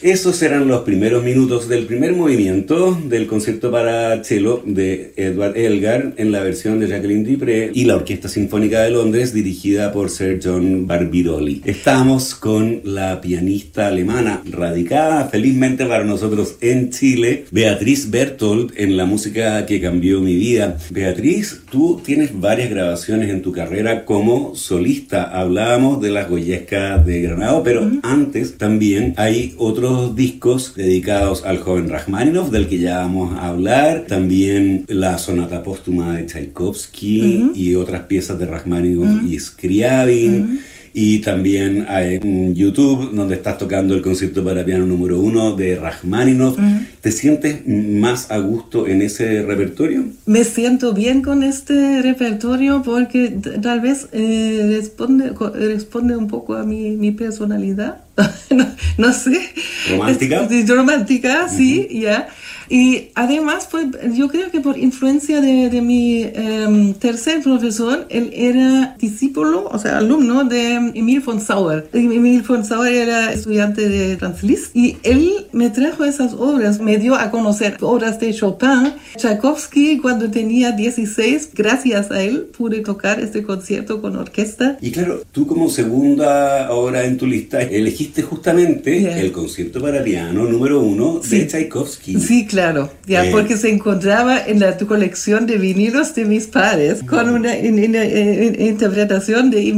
Esos eran los primeros minutos del primer movimiento del concierto para cello de Edward Elgar en la versión de Jacqueline Dupré y la Orquesta Sinfónica de Londres dirigida por Sir John Barbirolli. Estamos con la pianista alemana radicada felizmente para nosotros en Chile, Beatriz Bertold, en la música que cambió mi vida. Beatriz, tú tienes varias grabaciones en tu carrera como solista. Hablábamos de las Goyescas de Granado, pero antes también hay otros discos dedicados al joven Rajmáninov, del que ya vamos a hablar, también la sonata póstuma de Tchaikovsky y otras piezas de Rajmáninov y Scriabin, y también hay en YouTube donde estás tocando el concierto para piano número 1 de Rajmáninov. ¿Te sientes más a gusto en ese repertorio? Me siento bien con este repertorio porque tal vez responde un poco a mi personalidad. no sé. ¿Romántica? Romántica, sí, ya. Y además, pues, yo creo que por influencia de mi tercer profesor, él era discípulo, o sea, alumno de Emil von Sauer. Emil von Sauer era estudiante de Franz Liszt y él me trajo esas obras, me dio a conocer obras de Chopin, Tchaikovsky cuando tenía 16. Gracias a él pude tocar este concierto con orquesta. Y claro, tú como segunda obra en tu lista elegiste justamente el concierto para piano número 1 de Tchaikovsky. Sí, claro, porque se encontraba en la colección de vinilos de mis padres con una interpretación de